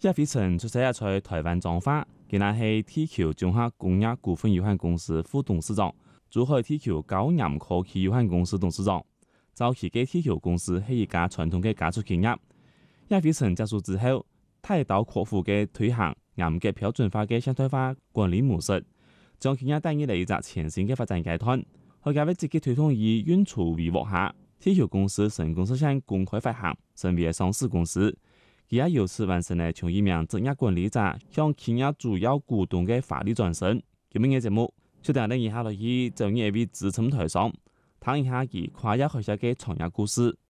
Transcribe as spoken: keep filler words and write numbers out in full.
葉飛塵出世喺在台灣彰化，佢乃係鐵橋綜合工業股份有限公司副董事長，珠海鐵橋高岩科技有限公司董事長。早期嘅鐵橋公司係一家傳統嘅家族企業。葉飛塵結束之後，大刀闊斧嘅推行嚴格標準化嘅現代化管理模式，將企業帶入嚟一個全新嘅發展階段。佢家為積極推動以運籌帷幄下，鐵橋公司成功實現公開發行，成為上市公司。佢也由此完成了從一名職業管理者向企業主要股東嘅法律轉身。今日嘅節目，就等你以下落去就呢一位資深台商，談一下佢跨越學習嘅創業故事。